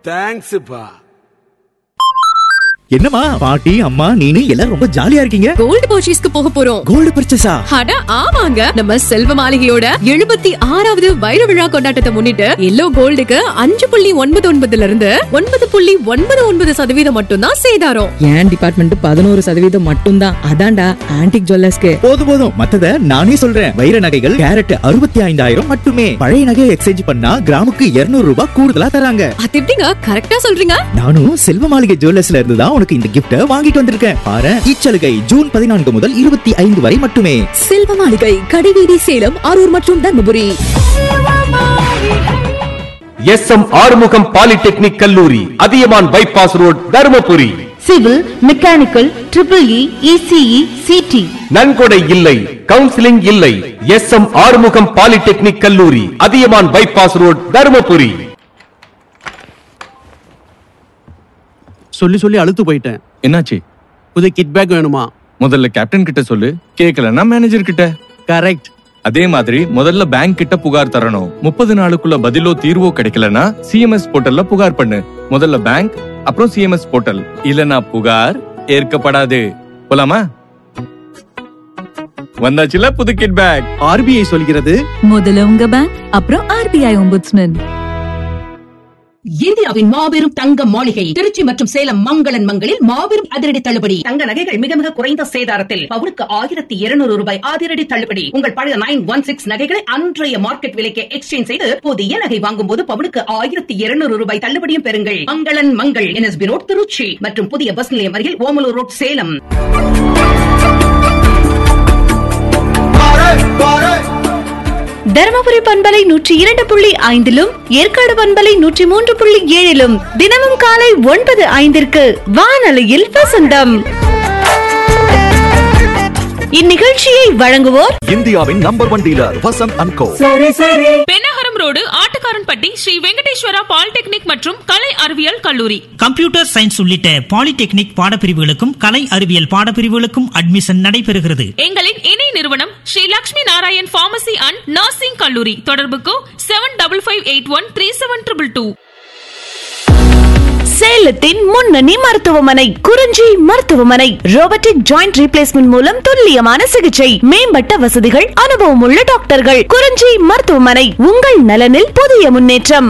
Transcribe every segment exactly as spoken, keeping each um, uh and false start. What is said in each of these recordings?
தேங்க்ஸ்ப்பா. என்னம்மா பாட்டி அம்மா நீனு எல்லாரும் ரொம்ப ஜாலியா இருக்கீங்க? கோல்டு பர்ச்சேஸ்க்கு போக போறோம். கோல்டு பர்ச்சேஸா? அட ஆமாங்க, நம்ம செல்வ மாளிகையோட எழுபத்தி ஆறாவது வைர விழா கொண்டாட்டத்தை முன்னிட்டு எல்லோ கோல்டுக்கு அஞ்சு புள்ளி ஒன்பது ஒன்பதுல இருந்து ஒன்பது புள்ளி ஒன்பது ஒன்பது சதவீதம் மட்டும் தான் சேதாரம். என் டிபார்ட்மெண்ட் பதினோரு சதவீதம் மட்டும் தான். அதான்டா ஆன்டிக் ஜுவல்லர்ஸ்க்கு. போதும் போதும், மத்தத நானே சொல்றேன். வைர நகைகள் கேரட் அறுபத்தி ஐந்தாயிரம் மட்டுமே. பழைய நகையை எக்ஸ்சேஞ்ச் பண்ணா கிராமுக்கு இருநூறு ரூபாய் கூடுதலா தராங்க. அது எப்படிங்க கரெக்டா சொல்றீங்க? நானும் செல்வ மாளிகை ஜுவல்லர்ஸ்ல இருந்து தான் உனக்கு இந்த கிஃப்ட் வாங்கிட்டு வந்திருக்கேன். பாரு, இச்சலுகை ஜூன் பதினான்கு முதல் இருபத்தி ஐந்து வரை மட்டுமே. செல்வ மாளிகை, கடைவீதி, சேலம், அரூர் மற்றும் Dharmapuri. S M Arumugam polytechnic கல்லூரி, Athiyaman bypass road, Dharmapuri. Civil, mechanical, triple E, ECE, CD. நன்கொடை இல்லை, கவுன்சிலிங் இல்லை. எஸ் எம் ஆறுமுகம் பாலிடெக்னிக் கல்லூரி, அதியமான் பைபாஸ் ரோட், தர்மபுரி. சொல்லி சொல்லி அழுத்து போயிட்டேன். என்னாச்சு? புது கிட் பேக் வேணுமா? முதல்ல கேப்டன் கிட்ட சொல்லு, கேக்கலன்னா மேனேஜர் கிட்ட. கரெக்ட். அதே மாதிரி முதல்ல பேங்க் கிட்ட புகார் தரணும். முப்பது நாளுக்குள்ள பதிலோ தீர்வோ கிடைக்கலனா சிஎம்எஸ் போர்ட்டல்ல புகார் பண்ணு. முதல்ல பேங்க், அப்புறம் சிஎம்எஸ் போர்ட்டல். இல்லனா புகார் ஏற்கப்படாது. போலாமா? வந்தாச்சுல புது கிட் பேக். ஆர்பிஐ சொல்கிறது, முதல்ல உங்க பேங்க், அப்புறம் ஆர்பிஐ ஒம்புட்ஸ்மேன். இந்தியாவின் மாபெரும் தங்க மாளிகை திருச்சி மற்றும் சேலம் மங்களன் மங்களில் மாபெரும் அதிரடி தள்ளுபடி. தங்க நகைகள் மிக மிக குறைந்த சேதாரத்தில் பவுனுக்கு ஆயிரத்தி இருநூறு ரூபாய் அதிரடி தள்ளுபடி. உங்கள் பழைய நைன் ஒன் சிக்ஸ் நகைகளை அன்றைய மார்க்கெட் விலைக்கு எக்ஸ்சேஞ்ச் செய்து புதிய நகை வாங்கும் போது பவுனுக்கு ஆயிரத்தி இருநூறு ரூபாய் தள்ளுபடியும் பெறுங்கள். மங்களன் மங்கள், என்எஸ்பி ரோட், திருச்சி மற்றும் புதிய பஸ் நிலையம் அருகில் ஓமலூர் ரோட், சேலம். தருமபுரி பண்பலை நூற்றி இரண்டு புள்ளி ஐந்திலும் ஏற்காடு பண்பலை நூற்றி மூன்று புள்ளி ஏழிலும் தினமும் காலை ஒன்பது ஐந்திற்கு வானொலியில் வசந்தம். இந்நிகழ்ச்சியை வழங்குவோர் இந்தியாவின் number one dealer Vasanth and go. Pennagaram road, Attukaranpatti, Sri Venkateswara polytechnic மற்றும் கலை அறிவியல் கல்லூரி. கம்ப்யூட்டர் சயின்ஸ் உள்ளிட்ட பாலிடெக்னிக் பாடப்பிரிவுகளுக்கும் கலை அறிவியல் பாடப்பிரிவுகளுக்கும் அட்மிஷன் நடைபெறுகிறது. எங்களின் இணை நிறுவனம் Sri Lakshmi Narayan pharmacy and nursing கல்லூரி. தொடர்புக்கு seven double five eight one three seven triple two. சேலத்தின் முன்னணி மருத்துவமனை குறிஞ்சி மருத்துவமனை. ரோபோட்டிக் ஜாயிண்ட் ரீப்ளேஸ்மெண்ட் மூலம் துல்லியமான சிகிச்சை, மேம்பட்ட வசதிகள், அனுபவம் உள்ள டாக்டர்கள். குறிஞ்சி மருத்துவமனை, உங்கள் நலனில் புதிய முன்னேற்றம்.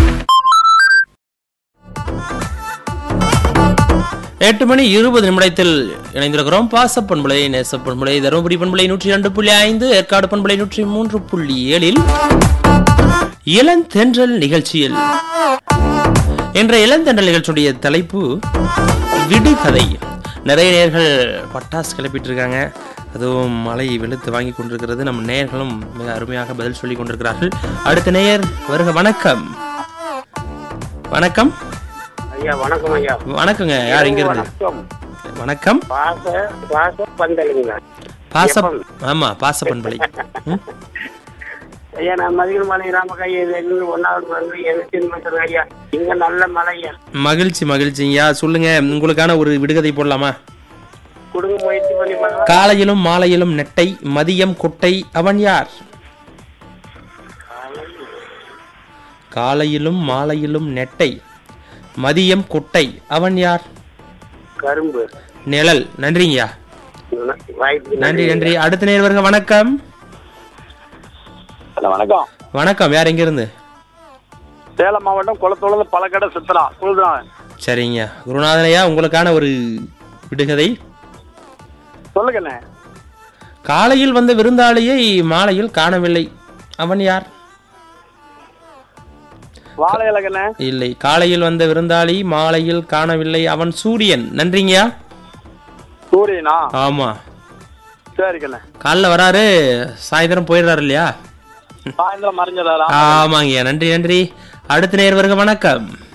எட்டு மணி இருபது நிமிடத்தில் இணைந்திருக்கிறோம். பாச பண்புலை, நேச பண்புலை, தருமபுரி பண்புலை நூற்றி இரண்டு புள்ளி ஐந்து, ஏற்காடு பண்புலை நூற்றி மூன்று புள்ளி ஏழில் இளந்தென்றல் நிகழ்ச்சியில் என்ற இளந்தென்றல் நிகழ்ச்சியுடைய தலைப்பு விடுகதை. நிறைய நேயர்கள் பட்டாசு கிளப்பிட்டு இருக்காங்க. அதுவும் மழை வெளுத்து வாங்கி கொண்டிருக்கிறது. நம்ம நேயர்களும் மிக அருமையாக பதில் சொல்லி கொண்டிருக்கிறார்கள். அடுத்த நேயர் வருக. வணக்கம். வணக்கம் ஐயா. வணக்கம் ஐயா. வணக்கங்க. யார் எங்க இருந்து? வணக்கம். பாச, ஆமா பாச பண்பலை. ஐயா, நான் மதியமலை ராமகையா ஒன்னாவது ஐயா. இங்க நல்ல மழையா. மகிழ்ச்சி மகிழ்ச்சிங்கய்யா. சொல்லுங்க, உங்களுக்கான ஒரு விடுகதை போடலாமா? குடும்ப முயற்சி பண்ணி. காலையிலும் மாலையிலும் நெட்டை, மதியம் கொட்டை, அவன் யார்? காலையிலும் மாலையிலும் நெட்டை, மதியம் கொட்டை, அவன் யார்? கரும்பு. நிழல். நன்றிங்கய்யா. நன்றி நன்றி. அடுத்த நேர்வர்கள். வணக்கம். வணக்கம். வணக்கம். யார் எங்க இருந்து? சேலம் மாவட்டம் குளத்தோட பழக்கடை சித்ரா. சரிங்க குருநாதனையா, உங்களுக்கான ஒரு விடுகதை சொல்லுங்க. காலையில் வந்த விருந்தாளியை மாலையில் காணவில்லை, அவன் யார்? இல்லை, காலையில் வந்த விருந்தாளி மாலையில் காணவில்லை, அவன் சூரியன். நன்றிங்கய்யா. சூரியனா? ஆமா. சரிங்க. காலைல வராரு, சாயந்தரம் போயிடுறாரு இல்லையா? சாயந்தரம் மறைஞ்சிடறாரா? ஆமாங்கய்யா. நன்றி நன்றி. அடுத்த நேயர் வருக. வணக்கம்.